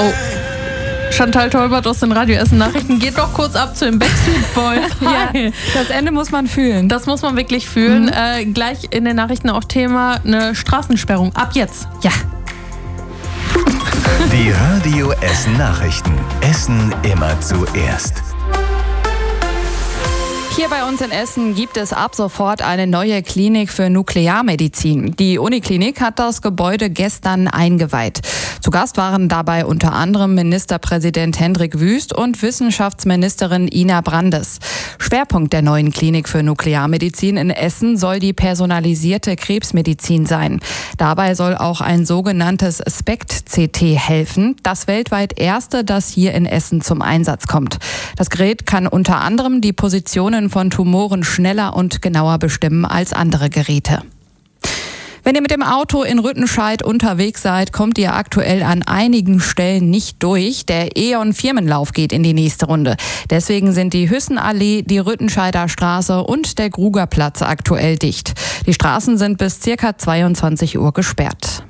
Oh. Chantal Tolbert aus den Radio Essen Nachrichten geht doch kurz ab zu den Backstreet Boys. Ja, das Ende muss man fühlen. Das muss man wirklich fühlen. Gleich in den Nachrichten auch Thema eine Straßensperrung. Ab jetzt. Ja. Die Radio Essen Nachrichten. Essen immer zuerst. Hier bei uns in Essen gibt es ab sofort eine neue Klinik für Nuklearmedizin. Die Uniklinik hat das Gebäude gestern eingeweiht. Zu Gast waren dabei unter anderem Ministerpräsident Hendrik Wüst und Wissenschaftsministerin Ina Brandes. Schwerpunkt der neuen Klinik für Nuklearmedizin in Essen soll die personalisierte Krebsmedizin sein. Dabei soll auch ein sogenanntes SPECT-CT helfen, das weltweit erste, das hier in Essen zum Einsatz kommt. Das Gerät kann unter anderem die Positionen von Tumoren schneller und genauer bestimmen als andere Geräte. Wenn ihr mit dem Auto in Rüttenscheid unterwegs seid, kommt ihr aktuell an einigen Stellen nicht durch. Der E.ON-Firmenlauf geht in die nächste Runde. Deswegen sind die Hüssenallee, die Rüttenscheider Straße und der Grugerplatz aktuell dicht. Die Straßen sind bis ca. 22 Uhr gesperrt.